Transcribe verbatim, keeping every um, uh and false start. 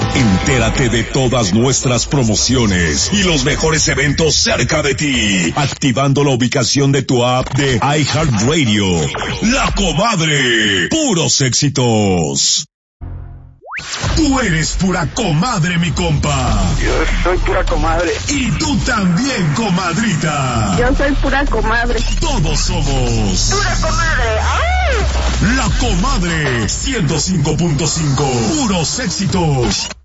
Entérate de todas nuestras promociones y los mejores eventos cerca de ti, activando la ubicación de tu app de iHeartRadio. La Comadre, puros éxitos. Tú eres pura comadre, mi compa. Yo soy pura comadre. Y tú también, comadrita. Yo soy pura comadre. Todos somos pura comadre. ¡Ay! La Comadre ciento cinco punto cinco. Puros éxitos.